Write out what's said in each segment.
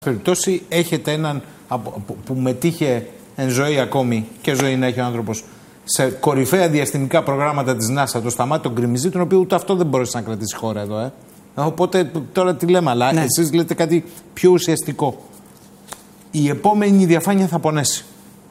περιπτώσει έχετε έναν που μετήχε εν ζωή ακόμη και ζωή να έχει ο άνθρωπος σε κορυφαία διαστημικά προγράμματα της NASA, το Σταμάτη τον Γκριμιζή, τον οποίο ούτε αυτό δεν μπορούσε να κρατήσει χώρα εδώ. Οπότε τώρα τι λέμε, αλλά ναι, εσείς λέτε κάτι πιο ουσιαστικό. Η επόμενη διαφάνεια θα πονέσει.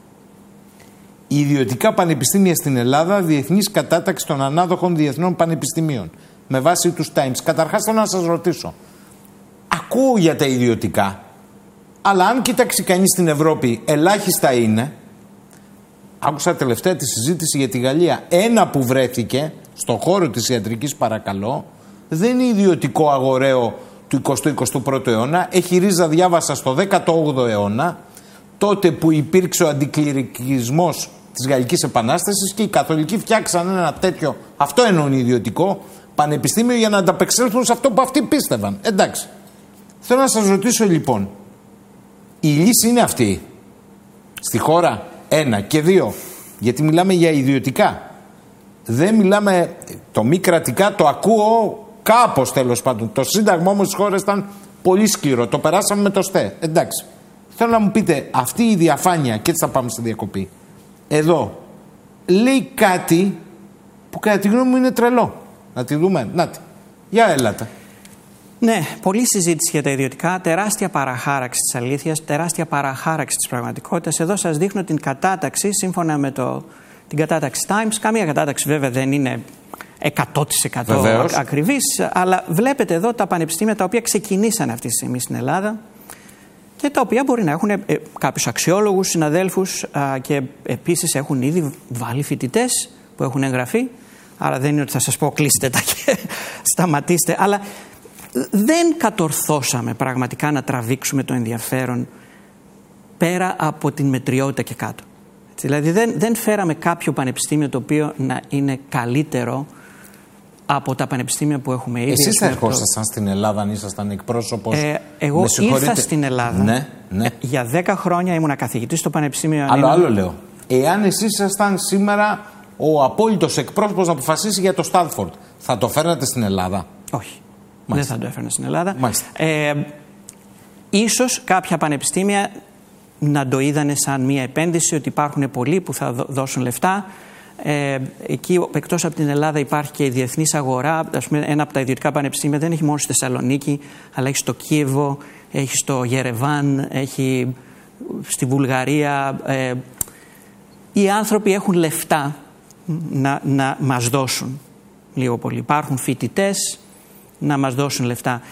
Οι ιδιωτικά πανεπιστήμια στην Ελλάδα, διεθνής κατάταξη των ανάδοχων διεθνών πανεπιστημίων. Με βάση τους Times. Καταρχάς θέλω να σας ρωτήσω. Ακούω για τα ιδιωτικά, αλλά αν κοιτάξει κανείς στην Ευρώπη, ελάχιστα είναι. Άκουσα τελευταία τη συζήτηση για τη Γαλλία. Ένα που βρέθηκε στον χώρο της ιατρικής, παρακαλώ, δεν είναι ιδιωτικό αγοραίο του 20ου-21ου αιώνα. Έχει ρίζα, διάβασα, στο 18ο αιώνα, τότε που υπήρξε ο αντικληρικισμός της Γαλλικής Επανάστασης και οι καθολικοί φτιάξαν ένα τέτοιο, αυτό εννοούν ιδιωτικό, πανεπιστήμιο για να ανταπεξέλθουν σε αυτό που αυτοί πίστευαν. Εντάξει. Θέλω να σας ρωτήσω λοιπόν, η λύση είναι αυτή στη χώρα, ένα, και δύο, γιατί μιλάμε για ιδιωτικά. Δεν μιλάμε, το μη κρατικά το ακούω κάπως τέλος πάντων. Το σύνταγμα όμως της χώρας ήταν πολύ σκληρό, το περάσαμε με το ΣΤΕ. Εντάξει. Θέλω να μου πείτε, αυτή η διαφάνεια, και έτσι θα πάμε στη διακοπή, εδώ λέει κάτι που κατά τη γνώμη μου είναι τρελό. Να τη δούμε. Νάτι. Για έλατε. Ναι, πολλή συζήτηση για τα ιδιωτικά, τεράστια παραχάραξη της αλήθειας, τεράστια παραχάραξη της πραγματικότητας. Εδώ σας δείχνω την κατάταξη σύμφωνα με την κατάταξη Times. Καμία κατάταξη βέβαια δεν είναι 100% ακριβής, αλλά βλέπετε εδώ τα πανεπιστήμια τα οποία ξεκινήσαν αυτή τη στιγμή στην Ελλάδα και τα οποία μπορεί να έχουν κάποιους αξιόλογους συναδέλφους και επίσης έχουν ήδη βάλει φοιτητές που έχουν εγγραφεί. Άρα δεν είναι ότι θα σας πω κλείστε τα και σταματήστε, αλλά δεν κατορθώσαμε πραγματικά να τραβήξουμε το ενδιαφέρον πέρα από την μετριότητα και κάτω. Δηλαδή δεν φέραμε κάποιο πανεπιστήμιο το οποίο να είναι καλύτερο από τα πανεπιστήμια που έχουμε ήδη. Εσείς θα ερχόσασταν στην Ελλάδα αν ήσασταν εκπρόσωπος? Εγώ ήρθα στην Ελλάδα. Ναι. Για 10 χρόνια ήμουνα καθηγητής στο Πανεπιστήμιο. Άλλο λέω. Εάν εσείς ήσασταν σήμερα ο απόλυτος εκπρόσωπος να αποφασίσει για το Στάνφορντ, θα το φέρνατε στην Ελλάδα? Όχι. Μάλιστα. Δεν θα το έφερνα στην Ελλάδα. Ίσως κάποια πανεπιστήμια να το είδανε σαν μια επένδυση, ότι υπάρχουν πολλοί που θα δώσουν λεφτά. Εκεί εκτός από την Ελλάδα υπάρχει και η διεθνής αγορά. Ας πούμε, ένα από τα ιδιωτικά πανεπιστήμια δεν έχει μόνο στη Θεσσαλονίκη, αλλά έχει στο Κίεβο, έχει στο Γερεβάν, έχει στη Βουλγαρία. Οι άνθρωποι έχουν λεφτά να μας δώσουν λίγο πολύ. Υπάρχουν φοιτητές να μας δώσουν λεφτά.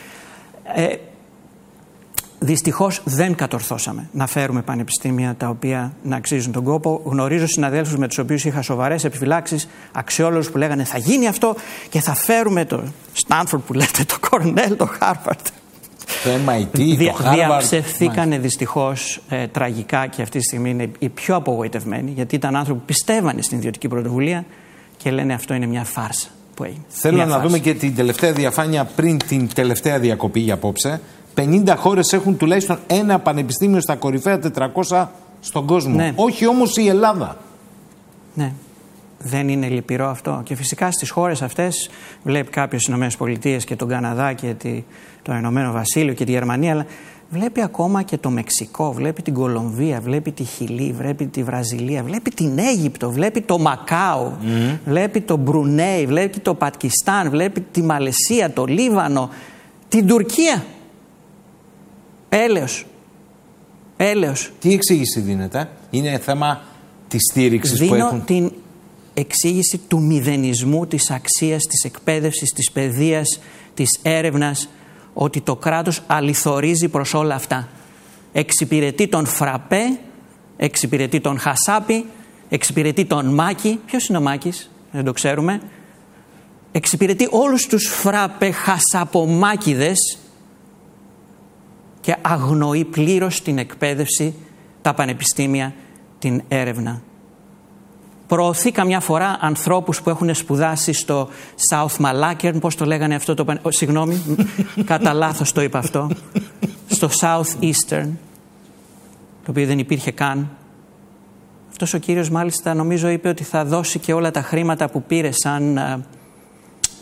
Δυστυχώς δεν κατορθώσαμε να φέρουμε πανεπιστήμια τα οποία να αξίζουν τον κόπο. Γνωρίζω συναδέλφους με τους οποίους είχα σοβαρές επιφυλάξεις, αξιόλογους, που λέγανε θα γίνει αυτό και θα φέρουμε το Στάνφορντ που λέτε, το Κορνέλ, το Χάρβαρντ. Το MIT, το Harvard. Διαψευθήκανε δυστυχώς τραγικά και αυτή τη στιγμή είναι οι πιο απογοητευμένοι, γιατί ήταν άνθρωποι που πιστεύανε στην ιδιωτική πρωτοβουλία και λένε αυτό είναι μια φάρσα που έγινε. Θέλω να δούμε και την τελευταία διαφάνεια πριν την τελευταία διακοπή για απόψε. 50 χώρες έχουν τουλάχιστον ένα πανεπιστήμιο στα κορυφαία 400 στον κόσμο. Ναι. Όχι όμως η Ελλάδα. Ναι. Δεν είναι λυπηρό αυτό? Και φυσικά στις χώρες αυτές βλέπει κάποιος τις ΗΠΑ και τον Καναδά και το Ηνωμένο Βασίλειο και τη Γερμανία, αλλά βλέπει ακόμα και το Μεξικό, βλέπει την Κολομβία, βλέπει τη Χιλή, βλέπει τη Βραζιλία, βλέπει την Αίγυπτο, βλέπει το Μακάο, βλέπει το Μπρουνέι, βλέπει το Πακιστάν, βλέπει τη Μαλαισία, το Λίβανο, την Τουρκία. Έλεος. Τι εξήγηση δίνεται? Είναι θέμα της στήριξης που έχουν? Δίνω την εξήγηση του μηδενισμού της αξίας της εκπαίδευσης, της παιδείας, της έρευνας, ότι το κράτος αληθορίζει προς όλα αυτά. Εξυπηρετεί τον Φραπέ, εξυπηρετεί τον Χασάπι, εξυπηρετεί τον Μάκη. Ποιος είναι ο Μάκης? Δεν το ξέρουμε. Εξυπηρετεί όλους τους Φραπέ Χασαπομάκηδες και αγνοεί πλήρως την εκπαίδευση, τα πανεπιστήμια, την έρευνα. Προωθεί καμιά φορά ανθρώπους που έχουν σπουδάσει στο South Malackern, πώς το λέγανε αυτό το συγγνώμη, κατά λάθος το είπα αυτό, στο South Eastern, το οποίο δεν υπήρχε καν. Αυτός ο κύριος μάλιστα νομίζω είπε ότι θα δώσει και όλα τα χρήματα που πήρε σαν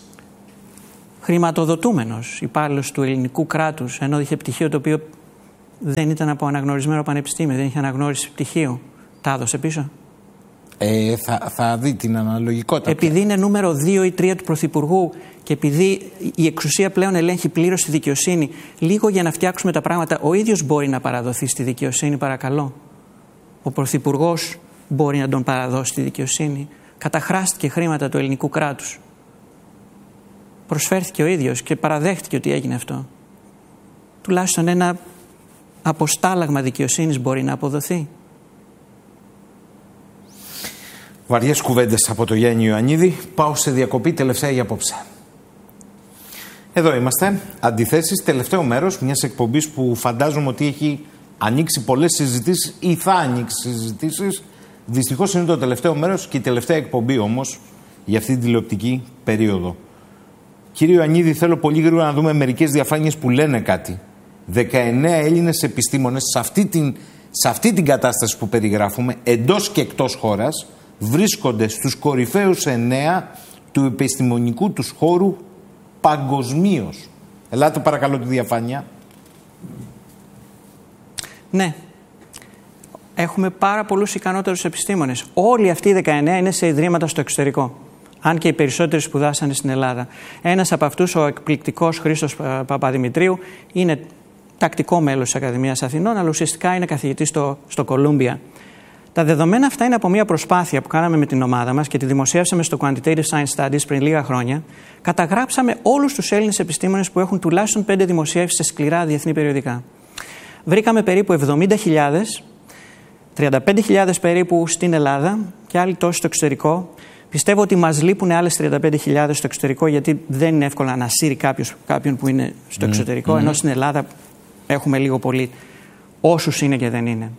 χρηματοδοτούμενος υπάλληλος του ελληνικού κράτους, ενώ είχε πτυχίο το οποίο Δεν ήταν από αναγνωρισμένο πανεπιστήμιο, δεν είχε αναγνώριση πτυχίου. Τα έδωσε πίσω. Θα δει την αναλογικότητα. Επειδή είναι νούμερο 2 ή 3 του Πρωθυπουργού και επειδή η εξουσία πλέον ελέγχει πλήρως τη δικαιοσύνη, λίγο για να φτιάξουμε τα πράγματα, ο ίδιος μπορεί να παραδοθεί στη δικαιοσύνη, παρακαλώ. Ο Πρωθυπουργός μπορεί να τον παραδώσει στη δικαιοσύνη. Καταχράστηκε χρήματα του ελληνικού κράτους. Προσφέρθηκε ο ίδιος και παραδέχτηκε ότι έγινε αυτό. Τουλάχιστον ένα αποστάλαγμα δικαιοσύνης μπορεί να αποδοθεί. Βαριές κουβέντες από το Γιάννη Ιωαννίδη. Πάω σε διακοπή τελευταία για απόψε. Εδώ είμαστε. Αντιθέσεις, τελευταίο μέρος μιας εκπομπής που φαντάζομαι ότι έχει ανοίξει πολλές συζητήσεις ή θα ανοίξει συζητήσεις. Δυστυχώς είναι το τελευταίο μέρος και η τελευταία εκπομπή όμως για αυτή την τηλεοπτική περίοδο. Κύριε Ιωαννίδη, θέλω πολύ γρήγορα να δούμε μερικές διαφάνειες που λένε κάτι. 19 Έλληνες επιστήμονες σε αυτή την κατάσταση που περιγράφουμε, εντός και εκτός χώρας, βρίσκονται στους κορυφαίους 9 του επιστημονικού τους χώρου παγκοσμίως. Ελάτε παρακαλώ τη διαφάνεια. Ναι. Έχουμε πάρα πολλούς ικανότερους επιστήμονες. Όλοι αυτοί οι 19 είναι σε ιδρύματα στο εξωτερικό. Αν και οι περισσότεροι σπουδάσανε στην Ελλάδα. Ένας από αυτούς, ο εκπληκτικός Χρήστος Παπαδημητρίου, είναι τακτικό μέλος της Ακαδημίας Αθηνών, αλλά ουσιαστικά είναι καθηγητής στο Κολούμπια. Τα δεδομένα αυτά είναι από μια προσπάθεια που κάναμε με την ομάδα μας και τη δημοσιεύσαμε στο Quantitative Science Studies πριν λίγα χρόνια. Καταγράψαμε όλους τους Έλληνες επιστήμονες που έχουν τουλάχιστον 5 δημοσιεύσεις σε σκληρά διεθνή περιοδικά. Βρήκαμε περίπου 70.000, 35.000 περίπου στην Ελλάδα και άλλοι τόσοι στο εξωτερικό. Πιστεύω ότι μας λείπουν άλλες 35.000 στο εξωτερικό, γιατί δεν είναι εύκολο να σύρει κάποιον που είναι στο εξωτερικό, ενώ στην Ελλάδα έχουμε λίγο πολύ όσους είναι και δεν είναι.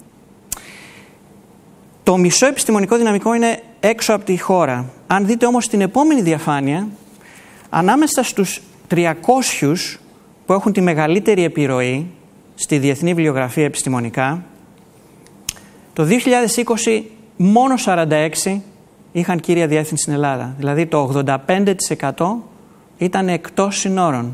Το μισό επιστημονικό δυναμικό είναι έξω από τη χώρα. Αν δείτε όμως την επόμενη διαφάνεια, ανάμεσα στους 300 που έχουν τη μεγαλύτερη επιρροή στη διεθνή βιβλιογραφία επιστημονικά, το 2020 μόνο 46 είχαν κύρια διεύθυνση στην Ελλάδα. Δηλαδή το 85% ήταν εκτός συνόρων.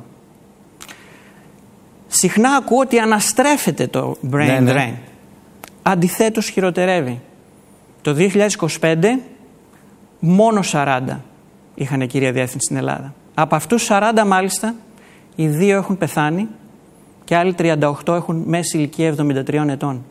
Συχνά ακούω ότι αναστρέφεται το brain drain. Αντιθέτως χειροτερεύει. Το 2025 μόνο 40 είχαν κύρια διεύθυνση στην Ελλάδα. Από αυτούς 40 μάλιστα, οι 2 έχουν πεθάνει και άλλοι 38 έχουν μέση ηλικία 73 ετών.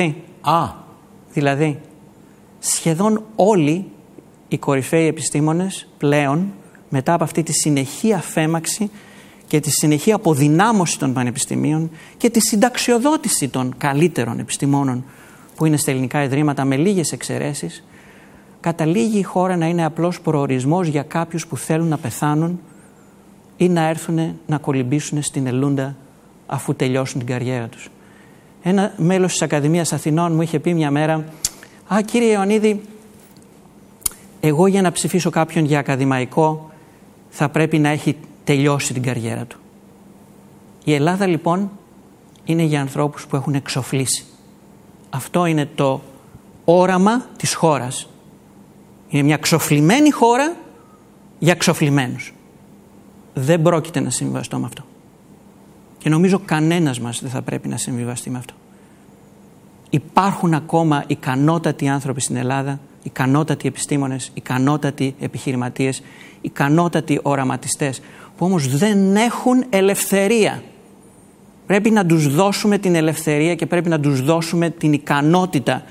Δηλαδή, σχεδόν όλοι οι κορυφαίοι επιστήμονες πλέον, μετά από αυτή τη συνεχή αφέμαξη και τη συνεχή αποδυνάμωση των πανεπιστημίων και τη συνταξιοδότηση των καλύτερων επιστημόνων που είναι στα ελληνικά ιδρύματα με λίγες εξαιρέσεις, καταλήγει η χώρα να είναι απλώς προορισμός για κάποιους που θέλουν να πεθάνουν ή να έρθουν να κολυμπήσουν στην Ελούντα αφού τελειώσουν την καριέρα τους. Ένα μέλος της Ακαδημίας Αθηνών μου είχε πει μια μέρα: κύριε Ιωαννίδη, εγώ για να ψηφίσω κάποιον για ακαδημαϊκό θα πρέπει να έχει τελειώσει την καριέρα του. Η Ελλάδα λοιπόν είναι για ανθρώπους που έχουν εξοφλήσει. Αυτό είναι το όραμα της χώρας. Είναι μια ξοφλημένη χώρα για ξοφλημένους. Δεν πρόκειται να συμβιβαστώ με αυτό. Και νομίζω κανένας μας δεν θα πρέπει να συμβιβαστεί με αυτό. Υπάρχουν ακόμα ικανότατοι άνθρωποι στην Ελλάδα, ικανότατοι επιστήμονες, ικανότατοι επιχειρηματίες, ικανότατοι οραματιστές, που όμως δεν έχουν ελευθερία. Πρέπει να τους δώσουμε την ελευθερία και πρέπει να τους δώσουμε την ικανότητα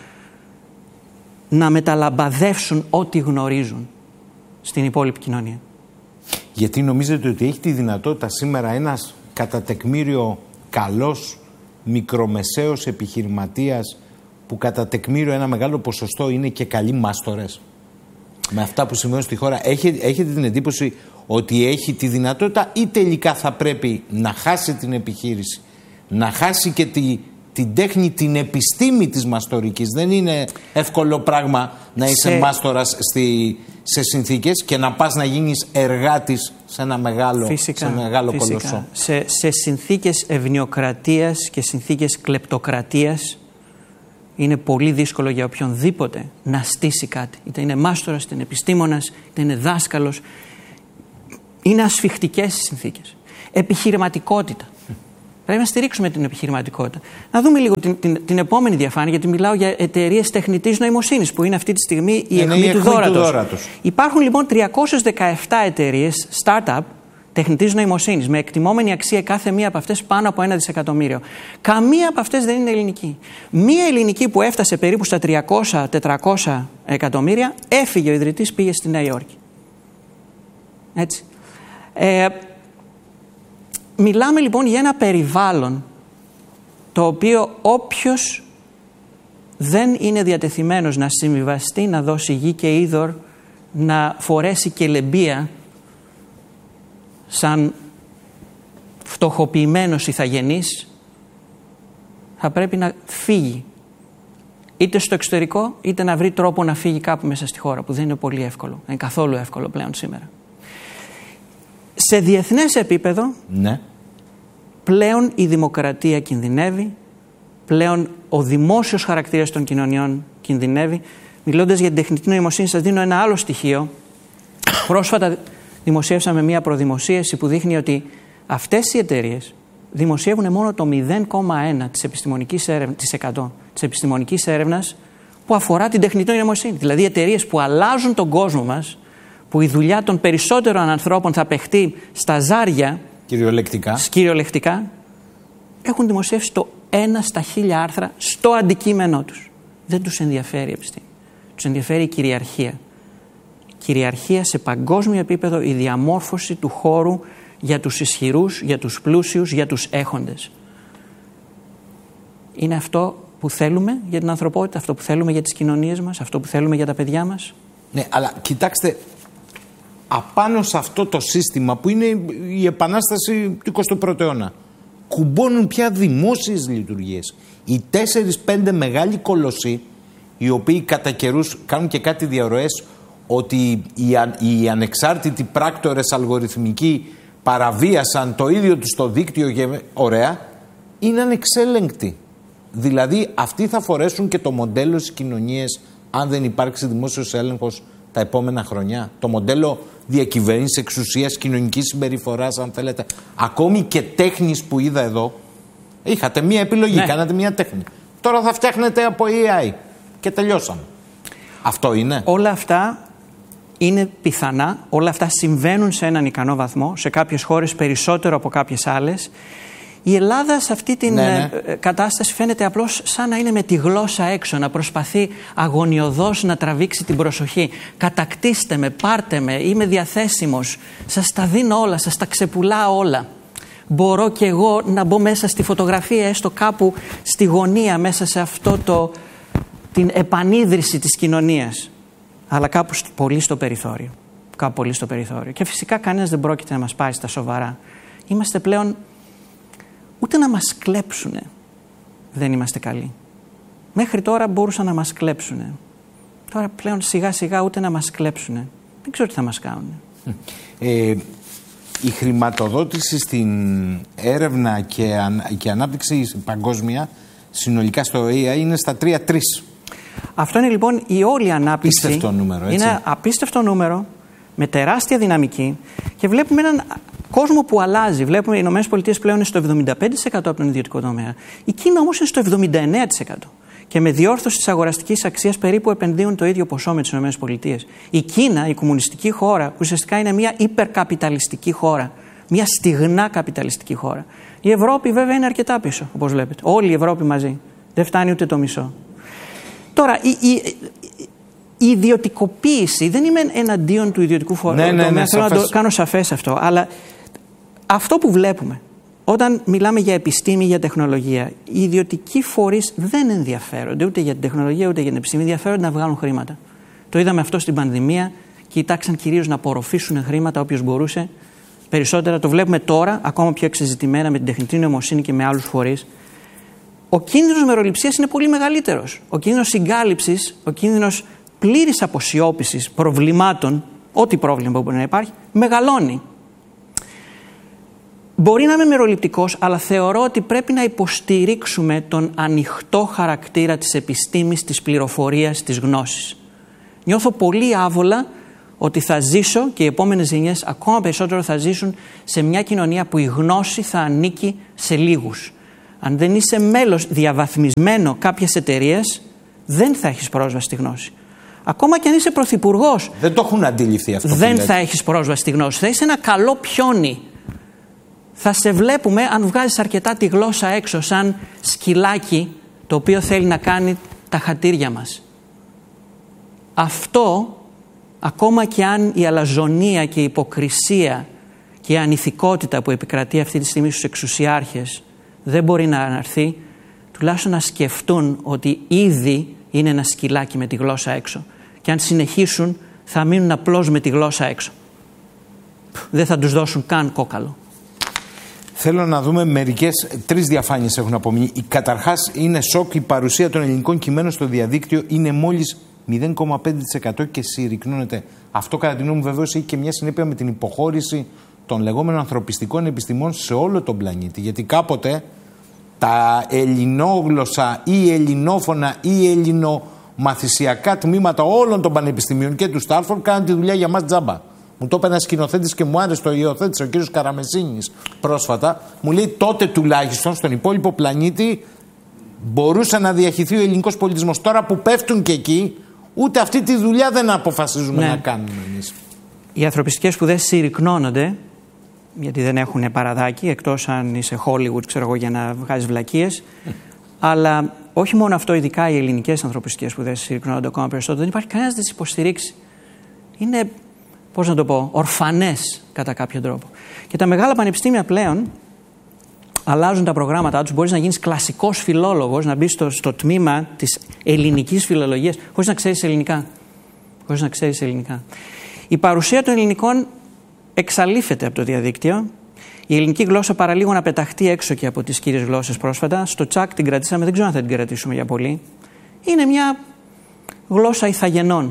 να μεταλαμπαδεύσουν ό,τι γνωρίζουν στην υπόλοιπη κοινωνία. Γιατί νομίζετε ότι έχει τη δυνατότητα σήμερα ένας κατά τεκμήριο καλός μικρομεσαίος επιχειρηματίας που κατά τεκμήριο ένα μεγάλο ποσοστό είναι και καλοί μάστορες? Με αυτά που συμβαίνουν στη χώρα, έχετε την εντύπωση ότι έχει τη δυνατότητα ή τελικά θα πρέπει να χάσει την επιχείρηση, να χάσει και την τέχνη, την επιστήμη της μαστορικής? Δεν είναι εύκολο πράγμα να είσαι μάστορας σε συνθήκες και να πας να γίνεις εργάτης σε ένα μεγάλο κολοσσό. Σε συνθήκες ευνοιοκρατίας και συνθήκες κλεπτοκρατίας είναι πολύ δύσκολο για οποιονδήποτε να στήσει κάτι. Είτε είναι μάστορας, είτε είναι επιστήμονας, είτε είναι δάσκαλος. Είναι ασφιχτικές οι συνθήκες. Επιχειρηματικότητα. Πρέπει να στηρίξουμε την επιχειρηματικότητα. Να δούμε λίγο την επόμενη διαφάνεια, γιατί μιλάω για εταιρείες τεχνητής νοημοσύνης, που είναι αυτή τη στιγμή η αιχμή του δώρατος. Υπάρχουν λοιπόν 317 εταιρείες startup τεχνητής νοημοσύνης, με εκτιμόμενη αξία κάθε μία από αυτές πάνω από 1 δισεκατομμύριο. Καμία από αυτές δεν είναι ελληνική. Μία ελληνική που έφτασε περίπου στα 300-400 εκατομμύρια, έφυγε ο ιδρυτής, πήγε στη Νέα Υόρκη. Έτσι. Μιλάμε λοιπόν για ένα περιβάλλον το οποίο όποιος δεν είναι διατεθειμένος να συμβιβαστεί, να δώσει γη και είδωρ, να φορέσει κελεμπία σαν φτωχοποιημένος ηθαγενής, θα πρέπει να φύγει είτε στο εξωτερικό, είτε να βρει τρόπο να φύγει κάπου μέσα στη χώρα, που δεν είναι πολύ εύκολο, δεν είναι καθόλου εύκολο πλέον σήμερα. Σε διεθνές επίπεδο, ναι, πλέον η δημοκρατία κινδυνεύει, πλέον ο δημόσιος χαρακτήρας των κοινωνιών κινδυνεύει. Μιλώντας για την τεχνητή νοημοσύνη, σας δίνω ένα άλλο στοιχείο. Πρόσφατα δημοσιεύσαμε μία προδημοσίευση που δείχνει ότι αυτές οι εταιρείες δημοσιεύουν μόνο το 0,1% της επιστημονικής έρευνας που αφορά την τεχνητή νοημοσύνη. Δηλαδή εταιρείες που αλλάζουν τον κόσμο μας, που η δουλειά των περισσότερων ανθρώπων θα παιχτεί στα ζάρια, κυριολεκτικά, έχουν δημοσιεύσει το 1 στα 1000 άρθρα στο αντικείμενό τους. Δεν τους ενδιαφέρει η επιστήμη. Τους ενδιαφέρει η κυριαρχία. Κυριαρχία σε παγκόσμιο επίπεδο, η διαμόρφωση του χώρου για τους ισχυρούς, για τους πλούσιους, για τους έχοντες. Είναι αυτό που θέλουμε για την ανθρωπότητα, αυτό που θέλουμε για τις κοινωνίες μας, αυτό που θέλουμε για τα παιδιά μας. Ναι, αλλά κοιτάξτε, απάνω σε αυτό το σύστημα που είναι η επανάσταση του 21ου αιώνα, κουμπώνουν πια δημόσιες λειτουργίες. Οι 4-5 μεγάλοι κολοσσοί, οι οποίοι κατά καιρούς κάνουν και κάτι διαρροές ότι οι ανεξάρτητοι πράκτορες αλγοριθμικοί παραβίασαν το ίδιο τους το δίκτυο, ωραία, είναι ανεξέλεγκτοι. Δηλαδή αυτοί θα φορέσουν και το μοντέλο στις κοινωνίες αν δεν υπάρξει δημόσιος έλεγχος τα επόμενα χρονιά. Το μοντέλο διακυβέρνησης, εξουσίας, κοινωνικής συμπεριφοράς, αν θέλετε. Ακόμη και τέχνης που είδα εδώ, είχατε μία επιλογή, ναι, κάνατε μία τέχνη. Τώρα θα φτιάχνετε από AI και τελειώσαμε. Αυτό είναι. Όλα αυτά είναι πιθανά, όλα αυτά συμβαίνουν σε έναν ικανό βαθμό, σε κάποιες χώρες περισσότερο από κάποιες άλλες. Η Ελλάδα σε αυτή την κατάσταση φαίνεται απλώς σαν να είναι με τη γλώσσα έξω, να προσπαθεί αγωνιωδώς να τραβήξει την προσοχή. Κατακτήστε με, πάρτε με, είμαι διαθέσιμος, σας τα δίνω όλα, σας τα ξεπουλάω όλα. Μπορώ κι εγώ να μπω μέσα στη φωτογραφία, έστω κάπου στη γωνία, μέσα σε αυτό την επανίδρυση της κοινωνίας. Αλλά κάπου πολύ στο περιθώριο. Κάπου πολύ στο περιθώριο. Και φυσικά κανένας δεν πρόκειται να μας πάρει στα σοβαρά. Είμαστε πλέον, ούτε να μας κλέψουνε δεν είμαστε καλοί. Μέχρι τώρα μπορούσαν να μας κλέψουνε. Τώρα πλέον σιγά σιγά ούτε να μας κλέψουνε. Δεν ξέρω τι θα μας κάνουν. Η χρηματοδότηση στην έρευνα και ανάπτυξη παγκόσμια συνολικά στο AI είναι στα 3-3. Αυτό είναι λοιπόν η όλη ανάπτυξη. Απίστευτο νούμερο, έτσι. Είναι απίστευτο νούμερο, με τεράστια δυναμική, και βλέπουμε έναν κόσμο που αλλάζει. Βλέπουμε οι ΗΠΑ πλέον είναι στο 75% από τον ιδιωτικό τομέα. Η Κίνα όμως είναι στο 79%. Και με διόρθωση της αγοραστικής αξίας περίπου επενδύουν το ίδιο ποσό με τις ΗΠΑ. Η Κίνα, η κομμουνιστική χώρα, ουσιαστικά είναι μια υπερκαπιταλιστική χώρα. Μια στιγνά καπιταλιστική χώρα. Η Ευρώπη βέβαια είναι αρκετά πίσω, όπως βλέπετε. Όλη η Ευρώπη μαζί. Δεν φτάνει ούτε το μισό. Τώρα, η ιδιωτικοποίηση, δεν είμαι εναντίον του ιδιωτικού φορέα. Ναι, θέλω να το κάνω σαφές αυτό. Αλλά αυτό που βλέπουμε, όταν μιλάμε για επιστήμη, για τεχνολογία, οι ιδιωτικοί φορείς δεν ενδιαφέρονται ούτε για την τεχνολογία ούτε για την επιστήμη. Ενδιαφέρονται να βγάλουν χρήματα. Το είδαμε αυτό στην πανδημία. Κοιτάξαν κυρίως να απορροφήσουν χρήματα όποιος μπορούσε. Περισσότερα το βλέπουμε τώρα, ακόμα πιο εξεζητημένα με την τεχνητή νοημοσύνη και με άλλους φορείς. Ο κίνδυνος μεροληψίας είναι πολύ μεγαλύτερος. Ο κίνδυνος συγκάλυψης, ο κίνδυνος πλήρης αποσιώπησης προβλημάτων, ό,τι πρόβλημα μπορεί να υπάρχει, μεγαλώνει. Μπορεί να είμαι μεροληπτικός, αλλά θεωρώ ότι πρέπει να υποστηρίξουμε τον ανοιχτό χαρακτήρα της επιστήμης, της πληροφορίας, της γνώσης. Νιώθω πολύ άβολα ότι θα ζήσω και οι επόμενες γενιές ακόμα περισσότερο θα ζήσουν σε μια κοινωνία που η γνώση θα ανήκει σε λίγους. Αν δεν είσαι μέλος διαβαθμισμένο κάποιες εταιρείες, δεν θα έχεις πρόσβαση στη γνώση. Ακόμα και αν είσαι πρωθυπουργός, δεν το έχουν αντιληφθεί αυτό. Δεν θα έχεις πρόσβαση στη γνώση. Θα είσαι ένα καλό πιόνι. Θα σε βλέπουμε αν βγάζεις αρκετά τη γλώσσα έξω, σαν σκυλάκι το οποίο θέλει να κάνει τα χατήρια μας. Αυτό, ακόμα και αν η αλαζονία και η υποκρισία και η ανηθικότητα που επικρατεί αυτή τη στιγμή στους εξουσιάρχες δεν μπορεί να αναρθεί, τουλάχιστον να σκεφτούν ότι ήδη είναι ένα σκυλάκι με τη γλώσσα έξω. Και αν συνεχίσουν θα μείνουν απλώς με τη γλώσσα έξω. Δεν θα τους δώσουν καν κόκαλο. Θέλω να δούμε τρεις διαφάνειες έχουν απομείνει. Καταρχάς είναι σοκ η παρουσία των ελληνικών κειμένων στο διαδίκτυο είναι μόλις 0,5% και συρρυκνώνεται. Αυτό κατά τη γνώμη μου βεβαίως έχει και μια συνέπεια με την υποχώρηση των λεγόμενων ανθρωπιστικών επιστημών σε όλο τον πλανήτη. Γιατί κάποτε τα ελληνόγλωσσα ή ελληνόφωνα ή ελληνομαθησιακά τμήματα όλων των πανεπιστημίων και του Στάλφορντ κάνουν τη δουλειά για μας τζάμπα. Μου το είπε ένας σκηνοθέτης και μου άρεσε, το υιοθέτησε ο κύριος Καραμεσίνης πρόσφατα. Μου λέει τότε τουλάχιστον στον υπόλοιπο πλανήτη μπορούσε να διαχυθεί ο ελληνικός πολιτισμός. Τώρα που πέφτουν και εκεί, ούτε αυτή τη δουλειά δεν αποφασίζουμε να κάνουμε εμείς. Οι ανθρωπιστικές σπουδές συρρυκνώνονται, γιατί δεν έχουν παραδάκι, εκτός αν είσαι Hollywood, ξέρω εγώ, για να βγάζεις βλακίες. Αλλά όχι μόνο αυτό, ειδικά οι ελληνικές ανθρωπιστικές σπουδές συρρυκνώνονται ακόμα περισσότερο. Δεν υπάρχει κανένας να τις υποστηρίξει. Είναι, πώς να το πω, ορφανές κατά κάποιο τρόπο. Και τα μεγάλα πανεπιστήμια πλέον αλλάζουν τα προγράμματά τους. Μπορείς να γίνεις κλασικός φιλόλογος, να μπεις στο τμήμα της ελληνικής φιλολογίας, χωρίς να ξέρεις ελληνικά. Η παρουσία των ελληνικών εξαλείφεται από το διαδίκτυο. Η ελληνική γλώσσα παραλίγο να πεταχτεί έξω και από τις κύριες γλώσσες πρόσφατα. Στο τσακ την κρατήσαμε, δεν ξέρω αν θα την κρατήσουμε για πολύ. Είναι μια γλώσσα ηθαγενών.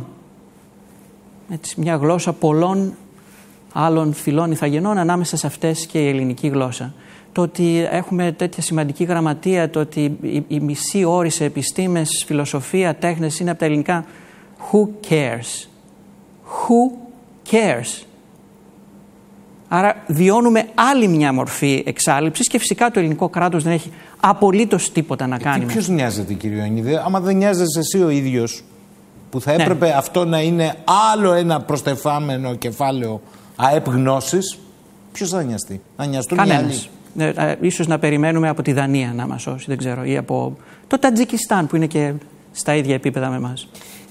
Έτσι, μια γλώσσα πολλών άλλων φυλών ηθαγενών, ανάμεσα σε αυτές και η ελληνική γλώσσα. Το ότι έχουμε τέτοια σημαντική γραμματεία, το ότι οι μισοί όροι σε επιστήμες, φιλοσοφία, τέχνες είναι από τα ελληνικά. Who cares? Who cares? Άρα βιώνουμε άλλη μια μορφή εξάλειψης και φυσικά το ελληνικό κράτος δεν έχει απολύτως τίποτα να κάνει. Και ποιος νοιάζεται, κύριε Ιωαννίδη? Άμα δεν νοιάζεσαι εσύ ο ίδιος, που θα έπρεπε αυτό να είναι άλλο ένα προστεφάμενο κεφάλαιο ΑΕΠ γνώσης, ποιος θα νοιαστεί? Να νοιαστούν οι άλλοι. Ίσως να περιμένουμε από τη Δανία να μας σώσει, δεν ξέρω, ή από το Τατζικιστάν που είναι και στα ίδια επίπεδα με εμάς.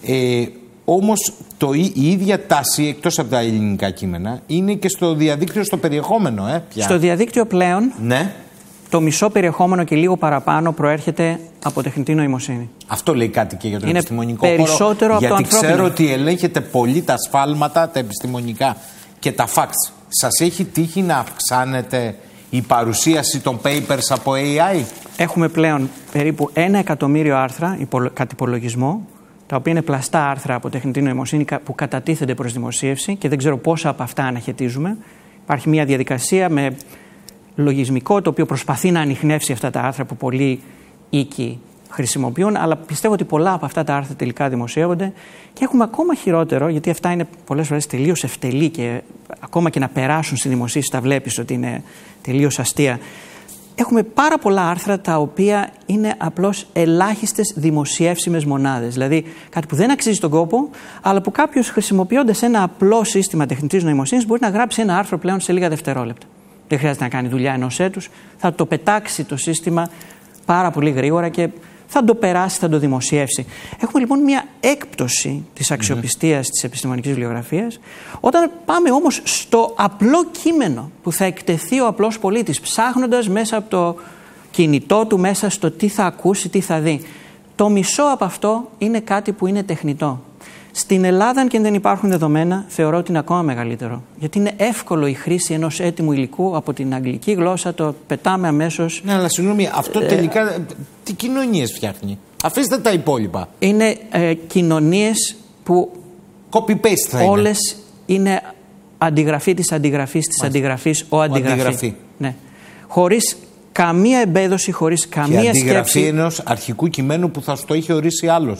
Όμως η ίδια τάση, εκτός από τα ελληνικά κείμενα, είναι και στο διαδίκτυο, στο περιεχόμενο. Πια. Στο διαδίκτυο πλέον, το μισό περιεχόμενο και λίγο παραπάνω προέρχεται από τεχνητή νοημοσύνη. Αυτό λέει κάτι και για τον επιστημονικό περισσότερο χώρο. Από γιατί το ξέρω ότι ελέγχετε πολύ τα σφάλματα, τα επιστημονικά και τα facts. Σας έχει τύχει να αυξάνεται η παρουσίαση των papers από AI? Έχουμε πλέον περίπου 1 εκατομμύριο άρθρα κατ' υπολογισμό, τα οποία είναι πλαστά άρθρα από τεχνητή νοημοσύνη που κατατίθενται προς δημοσίευση και δεν ξέρω πόσα από αυτά αναχαιτίζουμε. Υπάρχει μια διαδικασία με λογισμικό το οποίο προσπαθεί να ανιχνεύσει αυτά τα άρθρα που πολλοί οίκοι χρησιμοποιούν, αλλά πιστεύω ότι πολλά από αυτά τα άρθρα τελικά δημοσιεύονται και έχουμε ακόμα χειρότερο, γιατί αυτά είναι πολλές φορές τελείως ευτελή και ακόμα και να περάσουν στη δημοσίευση τα βλέπεις ότι είναι τελείως αστεία. Έχουμε πάρα πολλά άρθρα τα οποία είναι απλώς ελάχιστες δημοσιεύσιμες μονάδες. Δηλαδή κάτι που δεν αξίζει τον κόπο, αλλά που κάποιος χρησιμοποιώντας ένα απλό σύστημα τεχνητής νοημοσύνης μπορεί να γράψει ένα άρθρο πλέον σε λίγα δευτερόλεπτα. Δεν χρειάζεται να κάνει δουλειά ενός έτους. Θα το πετάξει το σύστημα πάρα πολύ γρήγορα και θα το περάσει, θα το δημοσιεύσει. Έχουμε λοιπόν μια έκπτωση της αξιοπιστίας της επιστημονικής βιβλιογραφίας. Όταν πάμε όμως στο απλό κείμενο που θα εκτεθεί ο απλός πολίτης, ψάχνοντας μέσα από το κινητό του, μέσα στο τι θα ακούσει, τι θα δει, το μισό από αυτό είναι κάτι που είναι τεχνητό. Στην Ελλάδα, αν και δεν υπάρχουν δεδομένα, θεωρώ ότι είναι ακόμα μεγαλύτερο. Γιατί είναι εύκολο η χρήση ενός έτοιμου υλικού από την αγγλική γλώσσα, το πετάμε αμέσως. Ναι, αλλά συγγνώμη, αυτό τελικά τι κοινωνίες φτιάχνει? Αφήστε τα υπόλοιπα. Είναι κοινωνίες που copy-paste θα όλες είναι αντιγραφή της αντιγραφής της αντιγραφής, ο αντιγραφή. Ναι. Χωρίς καμία εμπέδωση, χωρίς καμία σκέψη. Αντιγραφή ενός αρχικού κειμένου που θα σου το είχε ορίσει άλλος.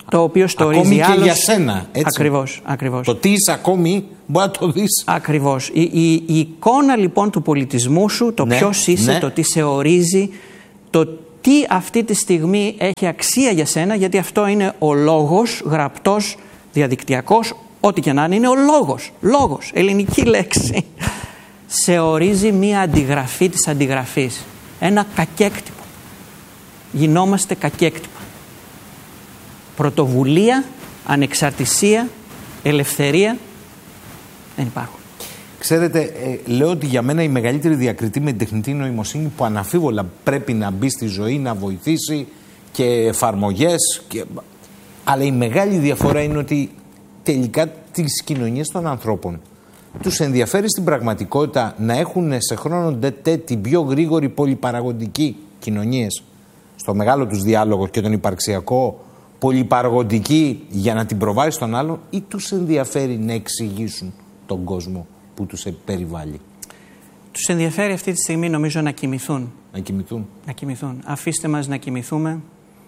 το οποίο στο ορίζει ακόμη άλλος. Και για σένα, έτσι. Ακριβώς. Το τι είσαι ακόμη μπορεί να το δεις. Ακριβώς. Η εικόνα λοιπόν του πολιτισμού σου, το ποιος είσαι, το τι σε ορίζει, το τι αυτή τη στιγμή έχει αξία για σένα, γιατί αυτό είναι ο λόγος, γραπτός, διαδικτυακός, ό,τι και να είναι ο λόγος. Λόγος, ελληνική λέξη. Σε ορίζει μία αντιγραφή της αντιγραφής. Ένα κακέκτυπο. Γινόμαστε κακέκτυπα. Πρωτοβουλία, ανεξαρτησία, ελευθερία δεν υπάρχουν. Ξέρετε, λέω ότι για μένα η μεγαλύτερη διακριτή με την τεχνητή νοημοσύνη που αναμφίβολα πρέπει να μπει στη ζωή, να βοηθήσει και εφαρμογές. Αλλά η μεγάλη διαφορά είναι ότι τελικά τις κοινωνίες των ανθρώπων τους ενδιαφέρει στην πραγματικότητα να έχουν σε χρόνο την πιο γρήγορη πολυπαραγωγική κοινωνίες στο μεγάλο τους διάλογο και τον υπαρξιακό πολυπαραγωγική για να την προβάλλει στον άλλον, ή τους ενδιαφέρει να εξηγήσουν τον κόσμο που τους περιβάλλει? Τους ενδιαφέρει αυτή τη στιγμή νομίζω να κοιμηθούν. Να κοιμηθούν. Αφήστε μας να κοιμηθούμε.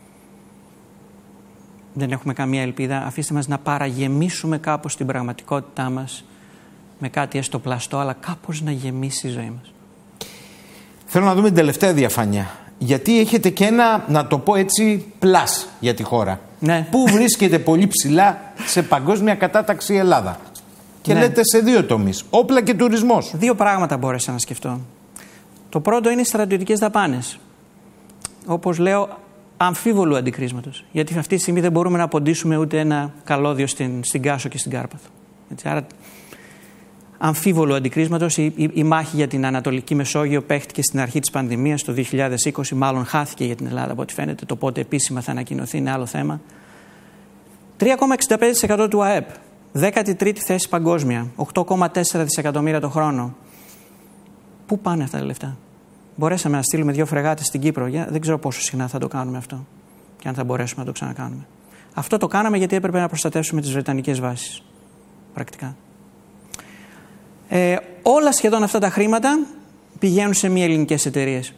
Δεν έχουμε καμία ελπίδα. Αφήστε μας να παραγεμίσουμε κάπως την πραγματικότητά μας με κάτι έστω πλαστό, αλλά κάπως να γεμίσει η ζωή μας. Θέλω να δούμε την τελευταία διαφάνεια. Γιατί έχετε και ένα, να το πω έτσι, πλάς για τη χώρα. Ναι. Πού βρίσκεται πολύ ψηλά σε παγκόσμια κατάταξη η Ελλάδα. Και λέτε σε δύο τομείς. Όπλα και τουρισμός. Δύο πράγματα μπόρεσα να σκεφτώ. Το πρώτο είναι οι στρατιωτικές δαπάνες. Όπως λέω, αμφίβολου αντικρίσματος. Γιατί αυτή τη στιγμή δεν μπορούμε να ποντίσουμε ούτε ένα καλώδιο στην Κάσο και στην Κάρπαθο. Έτσι, άρα, αμφίβολου αντικρίσματος. Η μάχη για την Ανατολική Μεσόγειο παίχτηκε στην αρχή της πανδημίας, το 2020, μάλλον χάθηκε για την Ελλάδα από ό,τι φαίνεται. Το πότε επίσημα θα ανακοινωθεί είναι άλλο θέμα. 3,65% του ΑΕΠ. 13η θέση παγκόσμια. 8,4 δισεκατομμύρια το χρόνο. Πού πάνε αυτά τα λεφτά? Μπορέσαμε να στείλουμε 2 φρεγάτες στην Κύπρο. Δεν ξέρω πόσο συχνά θα το κάνουμε αυτό. Και αν θα μπορέσουμε να το ξανακάνουμε. Αυτό το κάναμε γιατί έπρεπε να προστατεύσουμε τις βρετανικές βάσεις. Πρακτικά. Όλα σχεδόν αυτά τα χρήματα πηγαίνουν σε μη ελληνικές εταιρείες.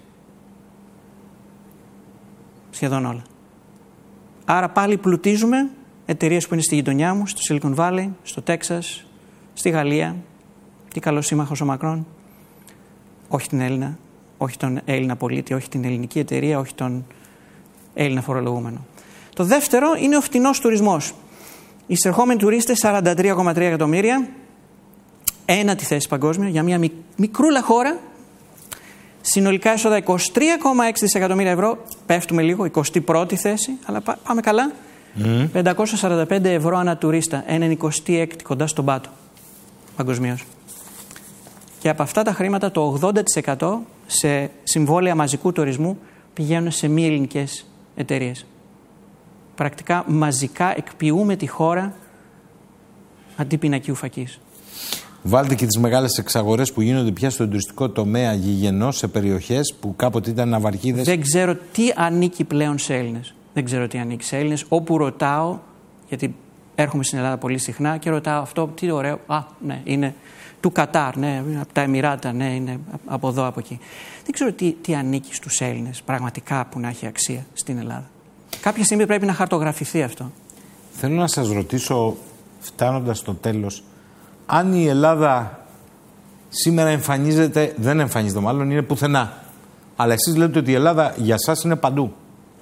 Σχεδόν όλα. Άρα πάλι πλουτίζουμε εταιρείες που είναι στη γειτονιά μου, στο Silicon Valley, στο Τέξας, στη Γαλλία. Τι καλός σύμμαχος ο Μακρόν. Όχι την Έλληνα, όχι τον Έλληνα πολίτη, όχι την ελληνική εταιρεία, όχι τον Έλληνα φορολογούμενο. Το δεύτερο είναι ο φτηνός τουρισμός. Οι εισερχόμενοι τουρίστες 43,3 εκατομμύρια, ένατη θέση παγκόσμια για μια μικρούλα χώρα. Συνολικά έσοδα 23,6 δισεκατομμύρια ευρώ, πέφτουμε λίγο, 21η θέση, αλλά πάμε καλά. 545 ευρώ ανά τουρίστα, 1/26 κοντά στον πάτο παγκοσμίως. Και από αυτά τα χρήματα το 80% σε συμβόλαια μαζικού τουρισμού πηγαίνουν σε μη ελληνικές εταιρείες. Πρακτικά μαζικά εκποιούμε τη χώρα αντί πινακίου φακής. Βάλτε και τις μεγάλες εξαγορές που γίνονται πια στον τουριστικό τομέα γηγενός σε περιοχές που κάποτε ήταν ναυαρχίδες. Δεν ξέρω τι ανήκει πλέον σε Έλληνες. Δεν ξέρω τι ανήκει σε Έλληνες. Όπου ρωτάω, γιατί έρχομαι στην Ελλάδα πολύ συχνά και ρωτάω αυτό, τι ωραίο. Ναι, είναι του Κατάρ, ναι, από τα Εμιράτα, ναι, είναι από εδώ, από εκεί. Δεν ξέρω τι ανήκει στους Έλληνες πραγματικά που να έχει αξία στην Ελλάδα. Κάποια στιγμή πρέπει να χαρτογραφηθεί αυτό. Θέλω να σας ρωτήσω, φτάνοντας στο τέλος, αν η Ελλάδα σήμερα εμφανίζεται, δεν εμφανίζεται μάλλον, είναι πουθενά. Αλλά εσείς λέτε ότι η Ελλάδα για σας είναι παντού.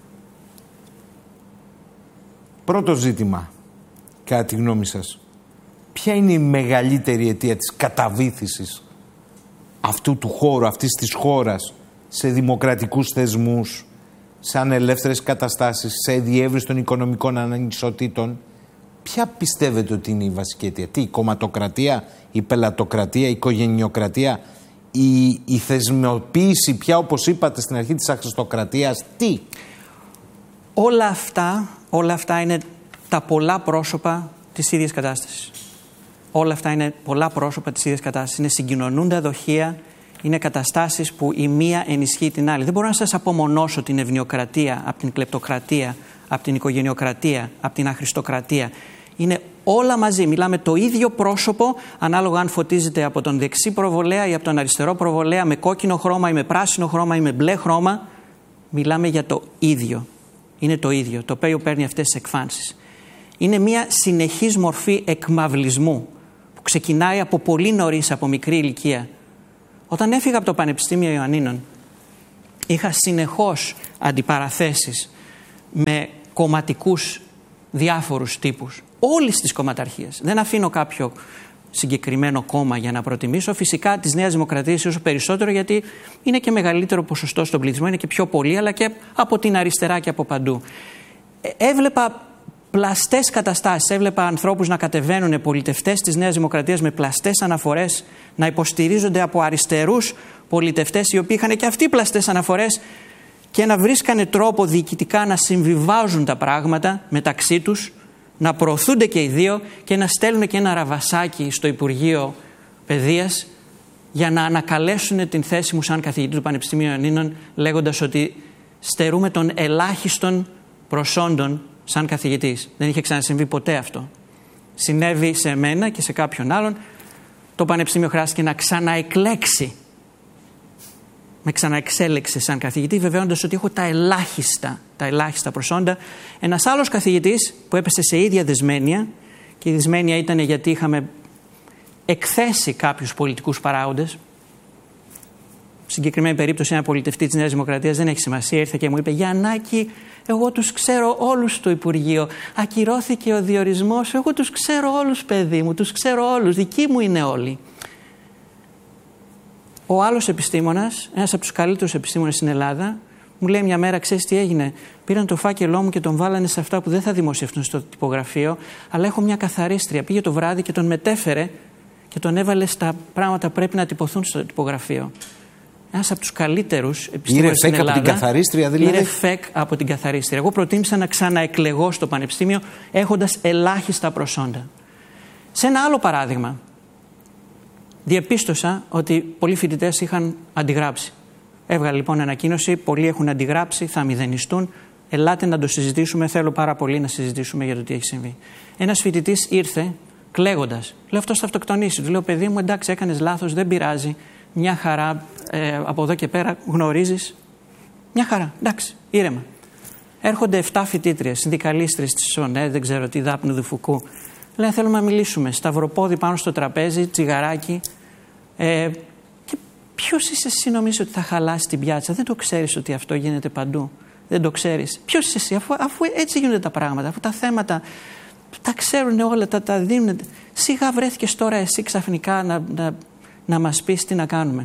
Πρώτο ζήτημα, κατά τη γνώμη σας, ποια είναι η μεγαλύτερη αιτία της καταβήθησης αυτού του χώρου, αυτής της χώρας, σε δημοκρατικούς θεσμούς, σε ανελεύθερες καταστάσεις, σε διεύρυνση των οικονομικών ανισοτήτων? Ποια πιστεύετε ότι είναι η βασική αιτία? Τι, η κομματοκρατία, η πελατοκρατία, η οικογενειοκρατία, η θεσμοποίηση πια, όπως είπατε στην αρχή, της αριστοκρατίας? Τι? Όλα αυτά είναι τα πολλά πρόσωπα της ίδιας κατάστασης. Όλα αυτά είναι πολλά πρόσωπα της ίδιας κατάστασης. Είναι συγκοινωνούντα δοχεία, είναι καταστάσεις που η μία ενισχύει την άλλη. Δεν μπορώ να σας απομονώσω την ευνοιοκρατία από την κλεπτοκρατία, από την οικογενειοκρατία, από την αχρηστοκρατία. Είναι όλα μαζί. Μιλάμε το ίδιο πρόσωπο, ανάλογα αν φωτίζεται από τον δεξί προβολέα ή από τον αριστερό προβολέα, με κόκκινο χρώμα ή με πράσινο χρώμα ή με μπλε χρώμα. Μιλάμε για το ίδιο. Είναι το ίδιο, το οποίο παίρνει αυτές τις εκφάνσεις. Είναι μια συνεχής μορφή εκμαυλισμού που ξεκινάει από πολύ νωρίς, από μικρή ηλικία. Όταν έφυγα από το Πανεπιστήμιο Ιωαννίνων, είχα συνεχώς αντιπαραθέσεις με κομματικούς διάφορους τύπους, όλης της κομματαρχίας. Δεν αφήνω κάποιο συγκεκριμένο κόμμα για να προτιμήσω. Φυσικά της Νέας Δημοκρατίας όσο περισσότερο, γιατί είναι και μεγαλύτερο ποσοστό στον πληθυσμό, είναι και πιο πολύ, αλλά και από την αριστερά και από παντού. Έβλεπα πλαστές καταστάσεις. Έβλεπα ανθρώπους να κατεβαίνουν, πολιτευτές της Νέας Δημοκρατίας, με πλαστές αναφορές, να υποστηρίζονται από αριστερούς πολιτευτές, οι οποίοι είχαν και αυτοί πλαστές αναφορές, και να βρίσκανε τρόπο διοικητικά να συμβιβάζουν τα πράγματα μεταξύ τους, να προωθούνται και οι δύο και να στέλνουν και ένα ραβασάκι στο Υπουργείο Παιδείας για να ανακαλέσουν την θέση μου σαν καθηγητή του Πανεπιστημίου Ιωαννίνων, λέγοντας ότι στερούμε των ελάχιστων προσόντων σαν καθηγητής. Δεν είχε ξανασυμβεί ποτέ αυτό. Συνέβη σε μένα και σε κάποιον άλλον. Το Πανεπιστήμιο χρειάστηκε να ξαναεκλέξει. Με ξαναεξέλεξε σαν καθηγητή, βεβαιώντας ότι έχω τα ελάχιστα προσόντα. Ένας άλλος καθηγητής που έπεσε σε ίδια δυσμένεια, και η δυσμένεια ήταν γιατί είχαμε εκθέσει κάποιους πολιτικούς παράγοντες. Συγκεκριμένη περίπτωση, ένα πολιτευτή της Νέας Δημοκρατίας, δεν έχει σημασία, ήρθε και μου είπε: Γιαννάκη, εγώ τους ξέρω όλους στο Υπουργείο. Ακυρώθηκε ο διορισμός, εγώ τους ξέρω όλους, παιδί μου, τους ξέρω όλους, δικοί μου είναι όλοι. Ο άλλος επιστήμονας, ένας από τους καλύτερους επιστήμονες στην Ελλάδα, μου λέει μια μέρα: ξέρεις τι έγινε? Πήραν το φάκελό μου και τον βάλανε σε αυτά που δεν θα δημοσιευτούν στο τυπογραφείο, αλλά έχω μια καθαρίστρια. Πήγε το βράδυ και τον μετέφερε και τον έβαλε στα πράγματα που πρέπει να τυπωθούν στο τυπογραφείο. Ένας από τους καλύτερους επιστήμονες στην Ελλάδα. Από την καθαρίστρια, δηλαδή. Πήρε φεκ από την καθαρίστρια. Εγώ προτίμησα να ξαναεκλεγώ στο Πανεπιστήμιο έχοντας ελάχιστα προσόντα. Σε ένα άλλο παράδειγμα, διεπίστωσα ότι πολλοί φοιτητές είχαν αντιγράψει. Έβγαλε λοιπόν ανακοίνωση: πολλοί έχουν αντιγράψει, θα μηδενιστούν. Ελάτε να το συζητήσουμε. Θέλω πάρα πολύ να συζητήσουμε για το τι έχει συμβεί. Ένας φοιτητής ήρθε κλαίγοντας. Λέω: αυτός θα αυτοκτονήσει. Του λέω: παιδί μου, εντάξει, έκανες λάθος, δεν πειράζει. Μια χαρά, από εδώ και πέρα γνωρίζεις. Μια χαρά, εντάξει, ήρεμα. Έρχονται 7 φοιτήτριες, συνδικαλίστρες της ΣΟΝΕ, δεν ξέρω τι, Δάπνου Δουφουκού. Λένε: θέλουμε να μιλήσουμε. Σταυροπόδι πάνω στο τραπέζι, τσιγαράκι. Και ποιος είσαι εσύ, νομίζεις ότι θα χαλάσει την πιάτσα? Δεν το ξέρεις ότι αυτό γίνεται παντού? Δεν το ξέρεις? Ποιος είσαι εσύ, αφού έτσι γίνονται τα πράγματα, αφού τα θέματα τα ξέρουν όλα, τα δίνουν. Σιγά βρέθηκες τώρα εσύ ξαφνικά να μας πεις τι να κάνουμε?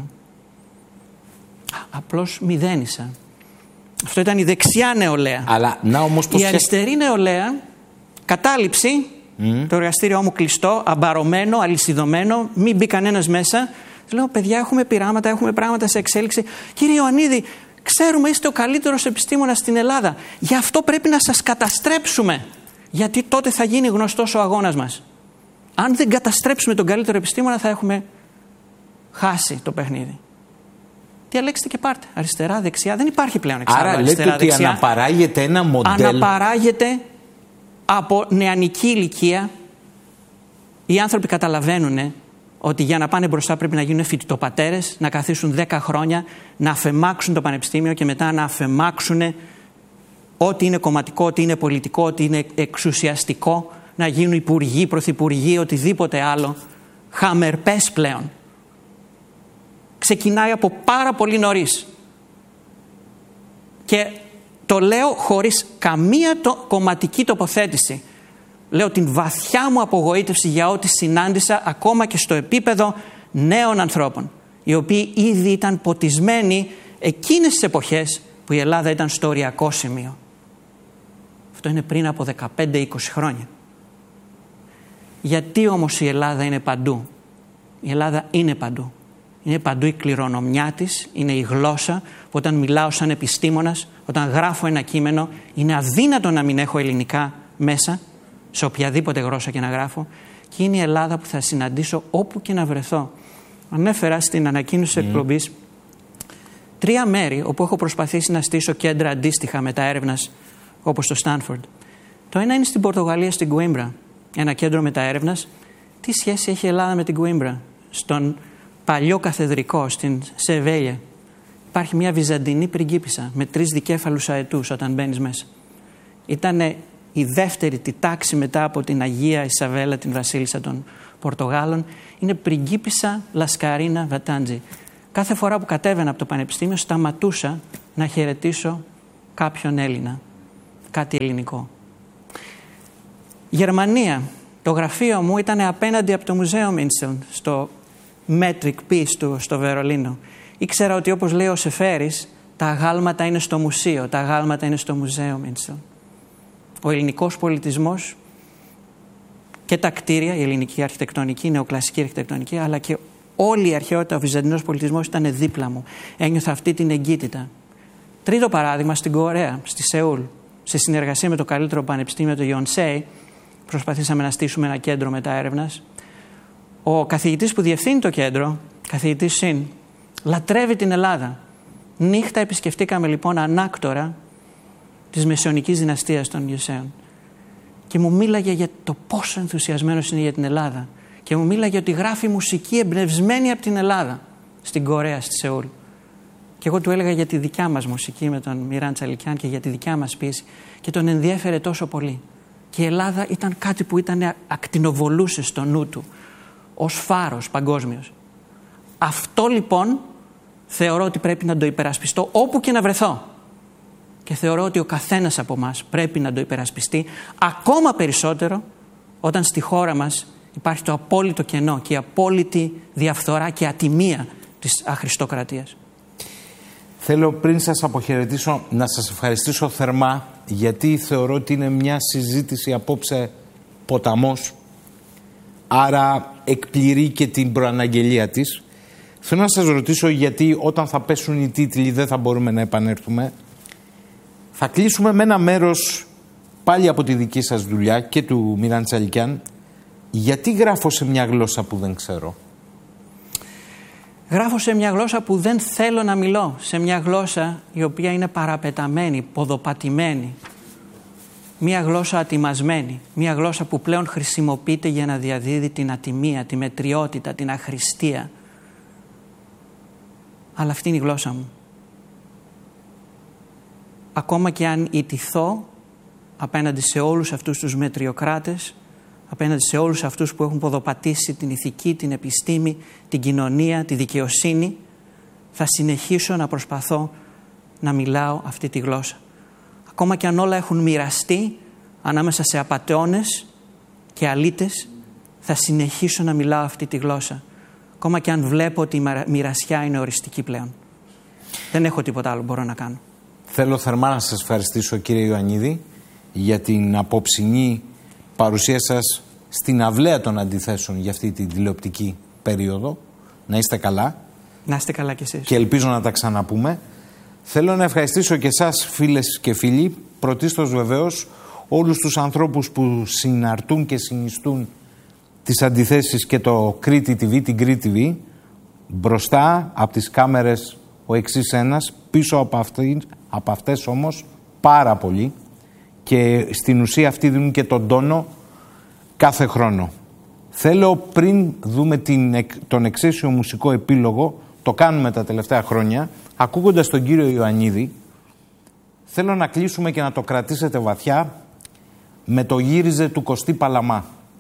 Απλώς μηδένισα. Αυτό ήταν η δεξιά νεολαία. Αλλά να όμως η αριστερή νεολαία, κατάληψη. Το εργαστήριό μου κλειστό, αμπαρωμένο, αλυσιδωμένο, μην μπει κανένας μέσα. Λέω: παιδιά, έχουμε πειράματα, έχουμε πράγματα σε εξέλιξη. Κύριε Ιωαννίδη, ξέρουμε είστε ο καλύτερος επιστήμονας στην Ελλάδα. Γι' αυτό πρέπει να σας καταστρέψουμε. Γιατί τότε θα γίνει γνωστός ο αγώνας μας. Αν δεν καταστρέψουμε τον καλύτερο επιστήμονα, θα έχουμε χάσει το παιχνίδι. Διαλέξτε και πάρτε. Αριστερά, δεξιά. Δεν υπάρχει πλέον εξάρτηση. Άρα λέτε ότι αναπαράγεται ένα μοντέλο. Αναπαράγεται από νεανική ηλικία. Οι άνθρωποι καταλαβαίνουν ότι για να πάνε μπροστά πρέπει να γίνουν φοιτητοπατέρες, να καθίσουν 10 χρόνια, να αφαιμάξουν το πανεπιστήμιο και μετά να αφαιμάξουν ό,τι είναι κομματικό, ό,τι είναι πολιτικό, ό,τι είναι εξουσιαστικό, να γίνουν υπουργοί, πρωθυπουργοί, οτιδήποτε άλλο. Χαμερπές πλέον. Ξεκινάει από πάρα πολύ νωρίς. Και το λέω χωρίς καμία κομματική τοποθέτηση. Λέω την βαθιά μου απογοήτευση για ό,τι συνάντησα, ακόμα και στο επίπεδο νέων ανθρώπων, οι οποίοι ήδη ήταν ποτισμένοι εκείνες τις εποχές που η Ελλάδα ήταν στο οριακό σημείο. Αυτό είναι πριν από 15-20 χρόνια. Γιατί όμως η Ελλάδα είναι παντού? Η Ελλάδα είναι παντού. Είναι παντού η κληρονομιά της, είναι η γλώσσα που όταν μιλάω σαν επιστήμονας, όταν γράφω ένα κείμενο, είναι αδύνατο να μην έχω ελληνικά μέσα, σε οποιαδήποτε γλώσσα και να γράφω, και είναι η Ελλάδα που θα συναντήσω όπου και να βρεθώ. Ανέφερα στην ανακοίνωση της εκπομπής 3 μέρη όπου έχω προσπαθήσει να στήσω κέντρα αντίστοιχα μεταέρευνας όπως το Στάνφορντ. Το ένα είναι στην Πορτογαλία, στην Κουίμπρα, ένα κέντρο μεταέρευνας. Τι σχέση έχει η Ελλάδα με την Κουίμπρα? Στον παλιό καθεδρικό, στην Σεβέλια, υπάρχει μια βυζαντινή πριγκίπισσα με 3 δικέφαλους αετούς όταν μπαίνεις μέσα. Ήταν η δεύτερη τη τάξη μετά από την Αγία Ισαβέλα, την βασίλισσα των Πορτογάλων, είναι πριγκίπισσα Λασκαρίνα Βατάντζη. Κάθε φορά που κατέβαινα από το πανεπιστήμιο σταματούσα να χαιρετήσω κάποιον Έλληνα, κάτι ελληνικό. Γερμανία. Το γραφείο μου ήταν απέναντι από το Μουζέο Μίνσελ, στο Metric Peace στο Βερολίνο. Ήξερα ότι, όπως λέει ο Σεφέρης, τα αγάλματα είναι στο μουσείο, τα αγάλματα είναι στο Μουζέο Μίνσελ. Ο ελληνικός πολιτισμός και τα κτίρια, η ελληνική αρχιτεκτονική, η νεοκλασική αρχιτεκτονική, αλλά και όλη η αρχαιότητα, ο βυζαντινός πολιτισμός ήταν δίπλα μου. Ένιωθα αυτή την εγκύτητα. Τρίτο παράδειγμα, στην Κορέα, στη Σεούλ, σε συνεργασία με το καλύτερο πανεπιστήμιο, το Yonsei, προσπαθήσαμε να στήσουμε ένα κέντρο μεταέρευνας. Ο καθηγητής που διευθύνει το κέντρο, καθηγητής Σιν, λατρεύει την Ελλάδα. Νύχτα επισκεφτήκαμε λοιπόν ανάκτορα της μεσαιωνικής δυναστείας των Ιωσέων. Και μου μίλαγε για το πόσο ενθουσιασμένος είναι για την Ελλάδα. Και μου μίλαγε ότι γράφει μουσική εμπνευσμένη από την Ελλάδα, στην Κορέα, στη Σεούλ. Και εγώ του έλεγα για τη δικιά μας μουσική με τον Μιράν Τσαλικιάν και για τη δικιά μας ποίηση. Και τον ενδιέφερε τόσο πολύ. Και η Ελλάδα ήταν κάτι που ακτινοβολούσε στο νου του, ως φάρος παγκόσμιος. Αυτό λοιπόν θεωρώ ότι πρέπει να το υπερασπιστώ όπου και να βρεθώ. Και θεωρώ ότι ο καθένας από εμάς πρέπει να το υπερασπιστεί ακόμα περισσότερο όταν στη χώρα μας υπάρχει το απόλυτο κενό και η απόλυτη διαφθορά και ατιμία της αχρηστοκρατίας. Θέλω πριν σας αποχαιρετήσω να σας ευχαριστήσω θερμά, γιατί θεωρώ ότι είναι μια συζήτηση απόψε ποταμός, άρα εκπληρεί και την προαναγγελία της. Θέλω να σας ρωτήσω, γιατί όταν θα πέσουν οι τίτλοι δεν θα μπορούμε να επανέλθουμε. Θα κλείσουμε με ένα μέρος πάλι από τη δική σας δουλειά και του Μιράν Τσαλικιάν. Γιατί γράφω σε μια γλώσσα που δεν ξέρω? Γράφω σε μια γλώσσα που δεν θέλω να μιλώ, σε μια γλώσσα η οποία είναι παραπεταμένη, ποδοπατημένη, μια γλώσσα ατιμασμένη, μια γλώσσα που πλέον χρησιμοποιείται για να διαδίδει την ατιμία, τη μετριότητα, την αχρηστία. Αλλά αυτή είναι η γλώσσα μου. Ακόμα και αν ιτηθώ απέναντι σε όλους αυτούς τους μετριοκράτες, απέναντι σε όλους αυτούς που έχουν ποδοπατήσει την ηθική, την επιστήμη, την κοινωνία, τη δικαιοσύνη, θα συνεχίσω να προσπαθώ να μιλάω αυτή τη γλώσσα. Ακόμα και αν όλα έχουν μοιραστεί ανάμεσα σε απατεώνες και αλήτες, θα συνεχίσω να μιλάω αυτή τη γλώσσα. Ακόμα και αν βλέπω ότι η μοιρασιά είναι οριστική πλέον. Δεν έχω τίποτα άλλο μπορώ να κάνω. Θέλω θερμά να σας ευχαριστήσω, κύριε Ιωαννίδη, για την απόψινή παρουσία σας στην αυλαία των αντιθέσεων για αυτή την τηλεοπτική περίοδο. Να είστε καλά. Να είστε καλά κι εσείς. Και ελπίζω να τα ξαναπούμε. Θέλω να ευχαριστήσω και εσάς, φίλες και φίλοι, πρωτίστως βεβαίως όλους τους ανθρώπους που συναρτούν και συνιστούν τις αντιθέσεις και το Κρήτη TV, την Κρήτη TV. Μπροστά από τις κάμερες ο εξής ένας, πίσω από αυτές όμως πάρα πολλοί, και στην ουσία αυτοί δίνουν και τον τόνο κάθε χρόνο. Θέλω, πριν δούμε τον εξαίσιο μουσικό επίλογο, το κάνουμε τα τελευταία χρόνια, ακούγοντας τον κύριο Ιωαννίδη, θέλω να κλείσουμε και να το κρατήσετε βαθιά με το «Γύριζε» του Κωστή Παλαμά.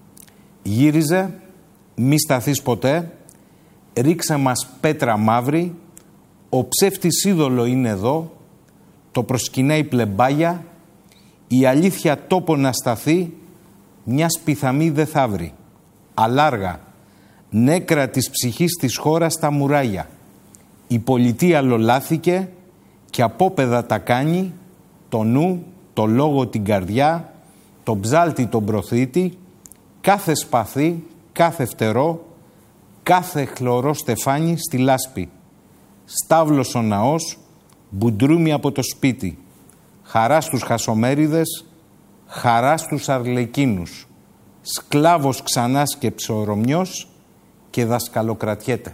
Γύριζε, μη σταθείς ποτέ, ρίξε μας πέτρα μαύρη, ο ψεύτης είδωλο είναι εδώ, το προσκυνάει πλεμπάγια, η αλήθεια τόπο να σταθεί, μια πιθαμή δε θα βρει. Αλάργα, νέκρα της ψυχής της χώρας στα μουράγια. Η πολιτεία λολάθηκε και απόπεδα τα κάνει, το νου, το λόγο, την καρδιά, το ψάλτη, τον προθήτη, κάθε σπαθί, κάθε φτερό, κάθε χλωρό στεφάνι στη λάσπη. Στάβλος ο ναός, μπουντρούμι από το σπίτι. Χαρά στους χασομέριδες, χαρά στους αρλεκίνους. Σκλάβος ξανά σκέψε ο Ρωμιός και δασκαλοκρατιέται.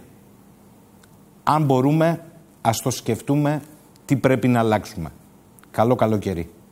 Αν μπορούμε, ας το σκεφτούμε τι πρέπει να αλλάξουμε. Καλό καλοκαίρι.